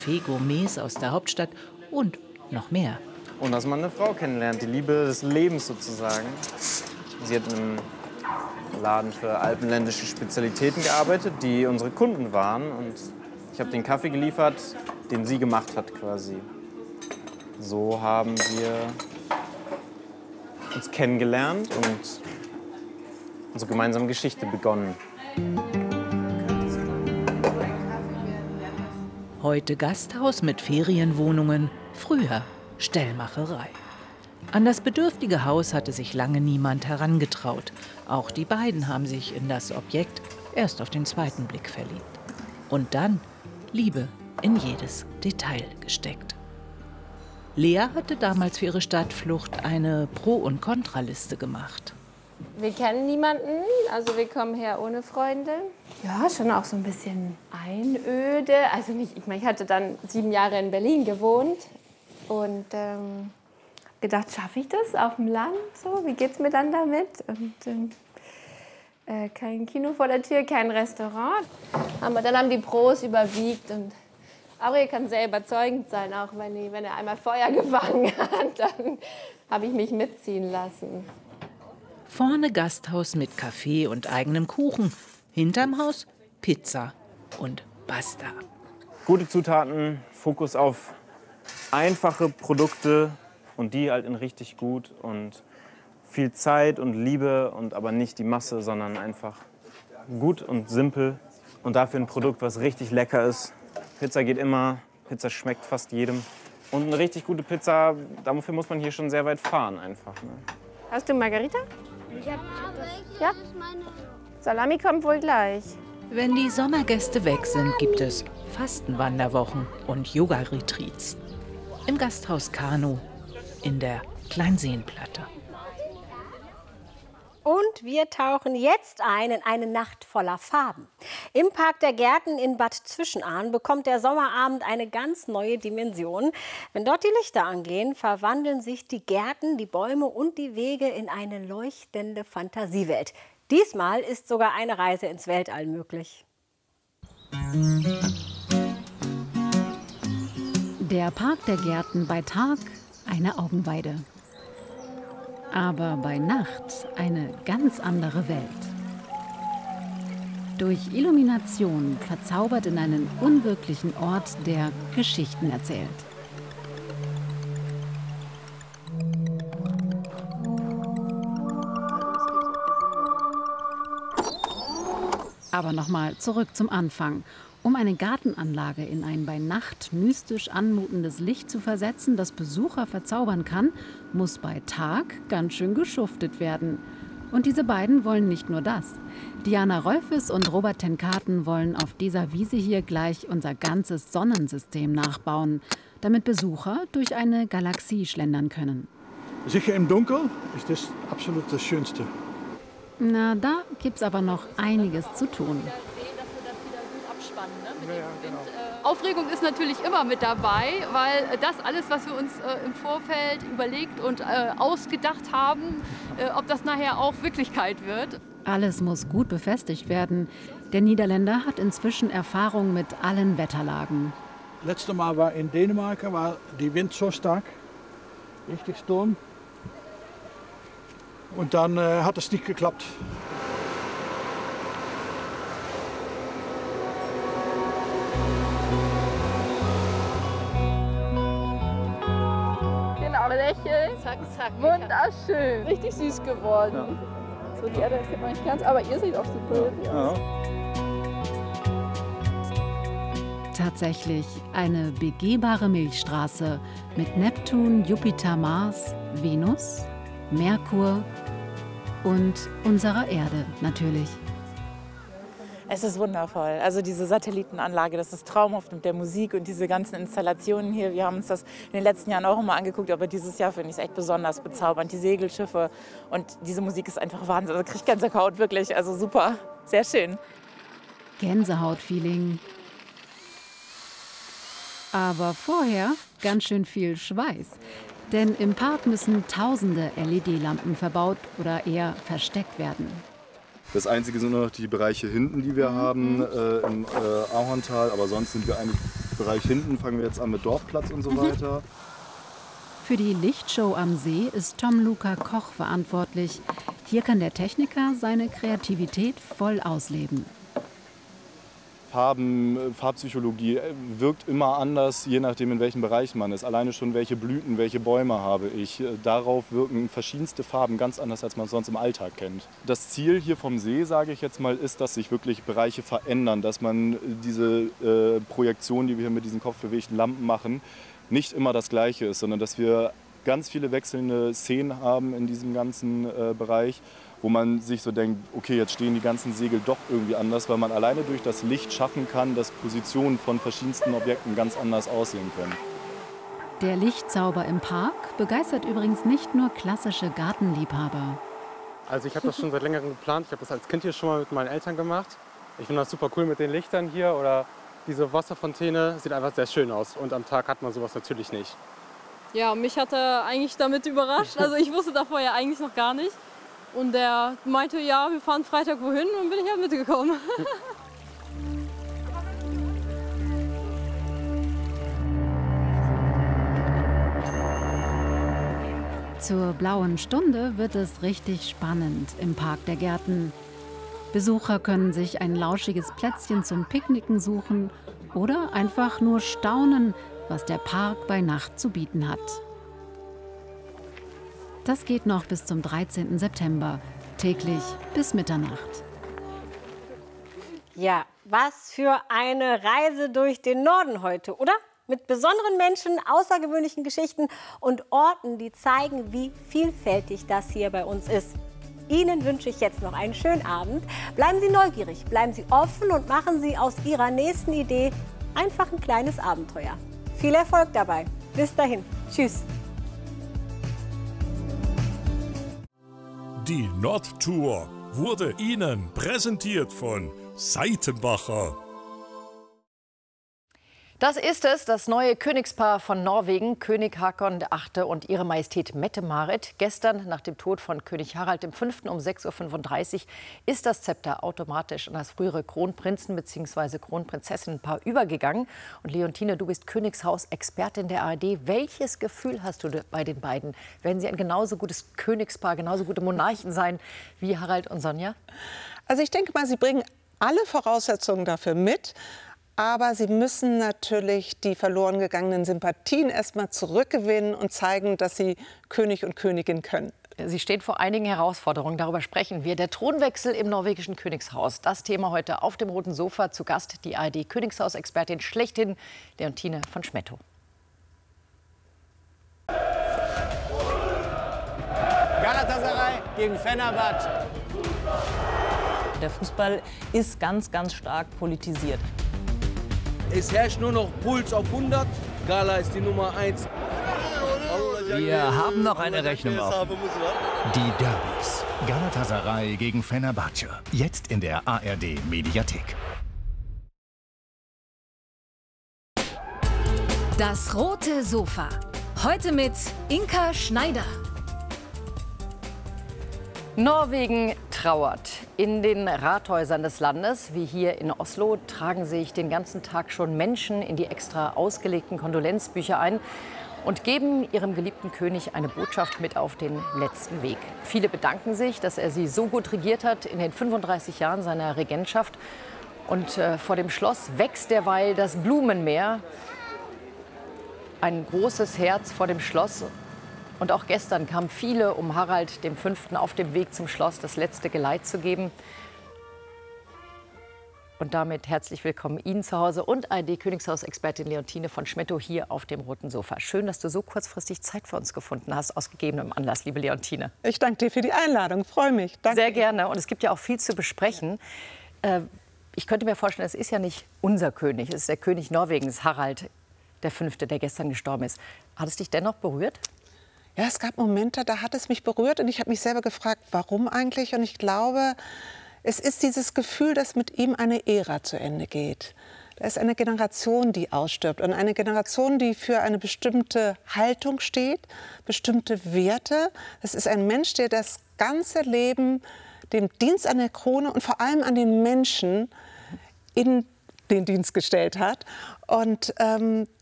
Gourmets aus der Hauptstadt und noch mehr. Und dass man eine Frau kennenlernt, die Liebe des Lebens sozusagen. Sie hat in einem Laden für alpenländische Spezialitäten gearbeitet, die unsere Kunden waren. Und ich habe den Kaffee geliefert, den sie gemacht hat quasi. So haben wir uns kennengelernt und unsere gemeinsame Geschichte begonnen. Heute Gasthaus mit Ferienwohnungen, früher Stellmacherei. An das bedürftige Haus hatte sich lange niemand herangetraut. Auch die beiden haben sich in das Objekt erst auf den zweiten Blick verliebt. Und dann Liebe in jedes Detail gesteckt. Lea hatte damals für ihre Stadtflucht eine Pro- und Kontraliste gemacht. Wir kennen niemanden, also wir kommen her ohne Freunde. Ja, schon auch so ein bisschen Einöde. Also nicht, ich hatte dann 7 Jahre in Berlin gewohnt und gedacht, schaffe ich das auf dem Land? So, wie geht's mir dann damit? Und kein Kino vor der Tür, kein Restaurant. Aber dann haben die Pros überwiegt und Aurel kann sehr überzeugend sein, auch wenn er einmal Feuer gefangen hat, dann habe ich mich mitziehen lassen. Vorne Gasthaus mit Kaffee und eigenem Kuchen. Hinterm Haus Pizza und basta. Gute Zutaten, Fokus auf einfache Produkte und die halt in richtig gut und viel Zeit und Liebe und aber nicht die Masse, sondern einfach gut und simpel und dafür ein Produkt, was richtig lecker ist. Pizza geht immer, Pizza schmeckt fast jedem. Und eine richtig gute Pizza, dafür muss man hier schon sehr weit fahren einfach. Ne? Hast du Margarita? Ja? Salami kommt wohl gleich. Wenn die Sommergäste weg sind, gibt es Fastenwanderwochen und Yoga-Retreats. Im Gasthaus Kano in der Kleinseenplatte. Und wir tauchen jetzt ein in eine Nacht voller Farben. Im Park der Gärten in Bad Zwischenahn bekommt der Sommerabend eine ganz neue Dimension. Wenn dort die Lichter angehen, verwandeln sich die Gärten, die Bäume und die Wege in eine leuchtende Fantasiewelt. Diesmal ist sogar eine Reise ins Weltall möglich. Der Park der Gärten bei Tag eine Augenweide. Aber bei Nacht eine ganz andere Welt. Durch Illumination verzaubert in einen unwirklichen Ort, der Geschichten erzählt. Aber nochmal zurück zum Anfang. Um eine Gartenanlage in ein bei Nacht mystisch anmutendes Licht zu versetzen, das Besucher verzaubern kann, muss bei Tag ganz schön geschuftet werden. Und diese beiden wollen nicht nur das. Diana Rolfes und Robert Tenkaten wollen auf dieser Wiese hier gleich unser ganzes Sonnensystem nachbauen, damit Besucher durch eine Galaxie schlendern können. Sicher im Dunkeln ist das absolut das Schönste. Na, da gibt's aber noch einiges zu tun. Aufregung ist natürlich immer mit dabei, weil das alles, was wir uns im Vorfeld überlegt und ausgedacht haben, ob das nachher auch Wirklichkeit wird. Alles muss gut befestigt werden. Der Niederländer hat inzwischen Erfahrung mit allen Wetterlagen. Letztes Mal war in Dänemark, war die Wind so stark, richtig Sturm. Und dann hat es nicht geklappt. Lächeln. Zack, zack. Wunderschön. Richtig süß geworden. Ja. So, die Erde kennt man nicht ganz, aber ihr seht auch super. Ja. Tatsächlich eine begehbare Milchstraße mit Neptun, Jupiter, Mars, Venus, Merkur und unserer Erde natürlich. Es ist wundervoll. Also diese Satellitenanlage, das ist traumhaft mit der Musik und diese ganzen Installationen hier. Wir haben uns das in den letzten Jahren auch immer angeguckt, aber dieses Jahr finde ich es echt besonders bezaubernd. Die Segelschiffe und diese Musik ist einfach Wahnsinn. Also kriege ich Gänsehaut, wirklich. Also super, sehr schön. Gänsehaut-Feeling. Aber vorher ganz schön viel Schweiß. Denn im Park müssen tausende LED-Lampen verbaut oder eher versteckt werden. Das Einzige sind nur noch die Bereiche hinten, die wir haben im Ahorntal. Aber sonst sind wir eigentlich Bereich hinten fangen wir jetzt an mit Dorfplatz und so weiter. Für die Lichtshow am See ist Tom-Luca Koch verantwortlich. Hier kann der Techniker seine Kreativität voll ausleben. Farbpsychologie wirkt immer anders, je nachdem in welchem Bereich man ist. Alleine schon, welche Blüten, welche Bäume habe ich. Darauf wirken verschiedenste Farben ganz anders, als man es sonst im Alltag kennt. Das Ziel hier vom See, sage ich jetzt mal, ist, dass sich wirklich Bereiche verändern, dass man diese Projektion, die wir hier mit diesen kopfbewegten Lampen machen, nicht immer das Gleiche ist, sondern dass wir ganz viele wechselnde Szenen haben in diesem ganzen Bereich, wo man sich so denkt, okay, jetzt stehen die ganzen Segel doch irgendwie anders, weil man alleine durch das Licht schaffen kann, dass Positionen von verschiedensten Objekten ganz anders aussehen können. Der Lichtzauber im Park begeistert übrigens nicht nur klassische Gartenliebhaber. Also ich habe das schon seit längerem geplant. Ich habe das als Kind hier schon mal mit meinen Eltern gemacht. Ich finde das super cool mit den Lichtern hier oder diese Wasserfontäne. Sieht einfach sehr schön aus und am Tag hat man sowas natürlich nicht. Ja, mich hat er eigentlich damit überrascht. Also ich wusste davor ja eigentlich noch gar nicht. Und er meinte, ja, wir fahren Freitag wohin und bin ich halt mitgekommen. Zur blauen Stunde wird es richtig spannend im Park der Gärten. Besucher können sich ein lauschiges Plätzchen zum Picknicken suchen oder einfach nur staunen, was der Park bei Nacht zu bieten hat. Das geht noch bis zum 13. September, täglich bis Mitternacht. Ja, was für eine Reise durch den Norden heute, oder? Mit besonderen Menschen, außergewöhnlichen Geschichten und Orten, die zeigen, wie vielfältig das hier bei uns ist. Ihnen wünsche ich jetzt noch einen schönen Abend. Bleiben Sie neugierig, bleiben Sie offen und machen Sie aus Ihrer nächsten Idee einfach ein kleines Abenteuer. Viel Erfolg dabei. Bis dahin. Tschüss. Die Nordtour wurde Ihnen präsentiert von Seitenbacher. Das ist es, das neue Königspaar von Norwegen, König Haakon VIII. Und ihre Majestät Mette-Marit. Gestern, nach dem Tod von König Harald V. um 6:35 Uhr, ist das Zepter automatisch an das frühere Kronprinzen- bzw. Kronprinzessinnenpaar übergegangen. Und Leontine, du bist Königshaus-Expertin der ARD. Welches Gefühl hast du bei den beiden? Werden sie ein genauso gutes Königspaar, genauso gute Monarchen sein wie Harald und Sonja? Also ich denke mal, sie bringen alle Voraussetzungen dafür mit. Aber sie müssen natürlich die verloren gegangenen Sympathien erstmal zurückgewinnen und zeigen, dass sie König und Königin können. Sie stehen vor einigen Herausforderungen, darüber sprechen wir. Der Thronwechsel im norwegischen Königshaus, das Thema heute auf dem roten Sofa. Zu Gast die ARD-Königshaus-Expertin schlechthin, Leontine von Schmettow. Galatasaray gegen Fenerbahce. Der Fußball ist ganz, ganz stark politisiert. Es herrscht nur noch Puls auf 100. Gala ist die Nummer 1. Wir haben noch eine Rechnung offen. Die Derbys. Galatasaray gegen Fenerbahce. Jetzt in der ARD-Mediathek. Das rote Sofa. Heute mit Inka Schneider. Norwegen trauert. In den Rathäusern des Landes, wie hier in Oslo, tragen sich den ganzen Tag schon Menschen in die extra ausgelegten Kondolenzbücher ein und geben ihrem geliebten König eine Botschaft mit auf den letzten Weg. Viele bedanken sich, dass er sie so gut regiert hat in den 35 Jahren seiner Regentschaft. Und vor dem Schloss wächst derweil das Blumenmeer. Ein großes Herz vor dem Schloss. Und auch gestern kamen viele, um Harald V. auf dem Weg zum Schloss das letzte Geleit zu geben. Und damit herzlich willkommen Ihnen zu Hause und ARD-Königshaus-Expertin Leontine von Schmettow hier auf dem roten Sofa. Schön, dass du so kurzfristig Zeit für uns gefunden hast, aus gegebenem Anlass, liebe Leontine. Ich danke dir für die Einladung, freue mich. Danke. Sehr gerne. Und es gibt ja auch viel zu besprechen. Ich könnte mir vorstellen, es ist ja nicht unser König, es ist der König Norwegens, Harald V., der gestern gestorben ist. Hat es dich dennoch berührt? Ja, es gab Momente, da hat es mich berührt und ich habe mich selber gefragt, warum eigentlich? Und ich glaube, es ist dieses Gefühl, dass mit ihm eine Ära zu Ende geht. Da ist eine Generation, die ausstirbt und eine Generation, die für eine bestimmte Haltung steht, bestimmte Werte. Das ist ein Mensch, der das ganze Leben dem Dienst an der Krone und vor allem an den Menschen in den Dienst gestellt hat. Und